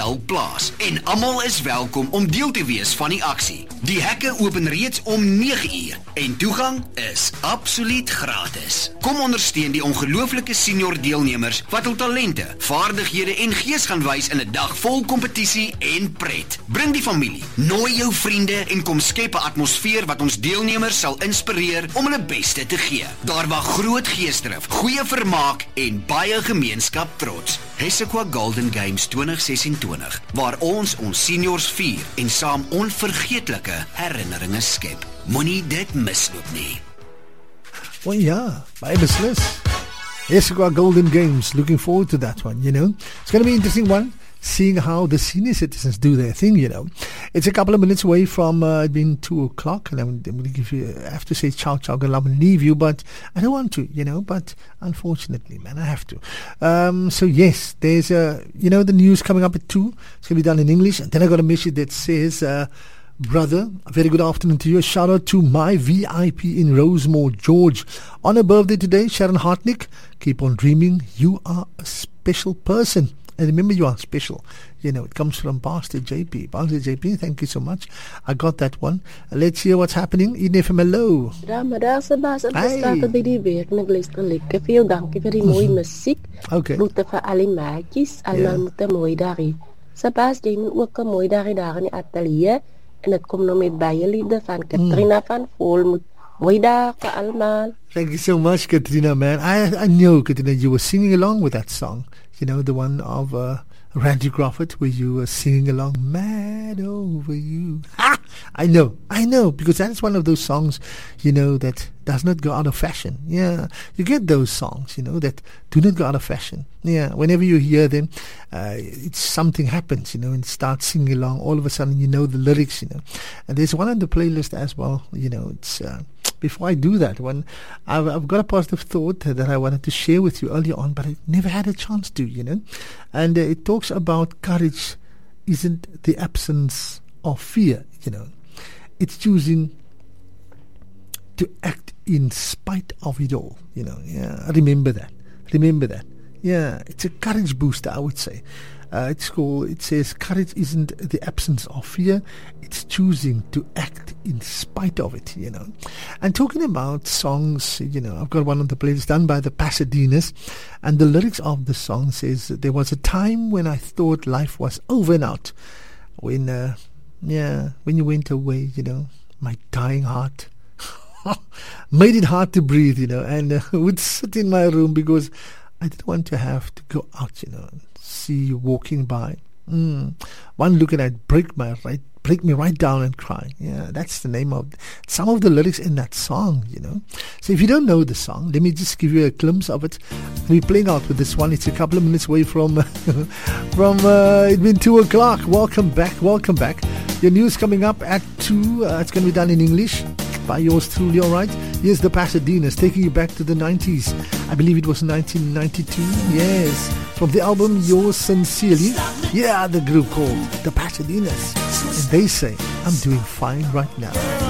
Odendaal plaas en almal is welkom om deel te wees van die aksie. Die hekke open reeds om 9:00 en toegang is absoluut gratis. Kom ondersteun die ongelooflike senior deelnemers wat hul talente, vaardighede en gees gaan wys in 'n dag vol kompetisie en pret. Bring die familie, nooi jou vriende en kom skep 'n atmosfeer wat ons deelnemers sal inspireer om hulle beste te gee. Daar wag groot geesdrif, goeie vermaak en baie gemeenskap trots. Hessequa Golden Games 2026, waar ons seniors vier en saam onvergeetlike herinneringe skep. Moenie dit misloop nie. Well, yeah, baie beslis. Hessequa Golden Games, looking forward to that one, It's going to be an interesting one, seeing how the senior citizens do their thing, It's a couple of minutes away from it being 2:00, and I'm going to give you, I have to say ciao, I'm going to leave you, but I don't want to, but unfortunately, man, I have to. So yes, there's, the news coming up at 2, it's going to be done in English, and then I got a message that says, brother, a very good afternoon to you. A shout out to my VIP in Rosemore, George. On her birthday today, Sharon Hartnick. Keep on dreaming. You are a special person. And remember, you are special. It comes from Pastor JP. Pastor JP, thank you so much. I got that one. Let's hear what's happening. Eden FM, hello. Middag, Sebastian. By die week. Ek luister lekker. Veel dankie vir die mooie musiek. Okay. Groete vir al die maatjies. Almal moet 'n mooi dag hê. Sebastian, jy moet ook 'n mooi dag hê daar in die ateljee. En het komt nog met baie liefde van Katrina van Volmoed. Mooi dag vir almal. Thank you so much, Katrina, man. I know, Katrina, you were singing along with that song. The one of Randy Crawford, where you were singing along, Mad Over You. I know, because that is one of those songs, that does not go out of fashion. Yeah, you get those songs, that do not go out of fashion. Yeah, whenever you hear them, it's something happens, and start singing along. All of a sudden, you know the lyrics, And there's one on the playlist as well, it's... Before I do that, I've got a positive thought that I wanted to share with you earlier on, but I never had a chance to, And it talks about courage isn't the absence of fear, It's choosing to act in spite of it all, Yeah, remember that. Yeah, it's a courage booster, I would say. It says, courage isn't the absence of fear, it's choosing to act in spite of it, And talking about songs, I've got one on the playlist done by the Pasadenas, and the lyrics of the song says, there was a time when I thought life was over and out. When you went away, my dying heart made it hard to breathe, and would sit in my room because I didn't want to have to go out, see you walking by. One look and I'd break me right down and cry. Yeah, that's the name of some of the lyrics in that song, So if you don't know the song, let me just give you a glimpse of it. We're playing out with this one. It's a couple of minutes away from it's been 2:00. Welcome back. Your news coming up at 2. It's going to be done in English by yours truly, all right? Here's the Pasadenas, taking you back to the 90s. I believe it was 1992. Yes, from the album Yours Sincerely. Yeah, the group called the Pasadenas. And they say, I'm doing fine right now.